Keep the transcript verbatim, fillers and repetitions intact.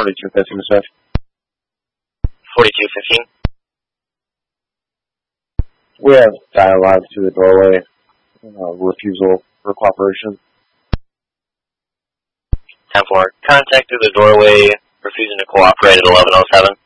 forty-two fifteen, Mister forty-two fifteen. We have dialogue to the doorway, uh, refusal for cooperation. ten four. Contact through the doorway, refusing to cooperate at eleven oh seven.